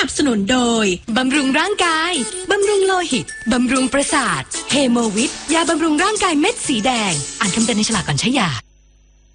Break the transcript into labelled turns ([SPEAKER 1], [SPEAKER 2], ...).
[SPEAKER 1] นับสนุนโดยบำรุงร่างกายบำรุงโลหิตบำรุงประสาทเฮโมวิทยาบำรุงร่างกายเม็ดสีแดงอ่านคำเตือนในฉลากก่อนใช้ยา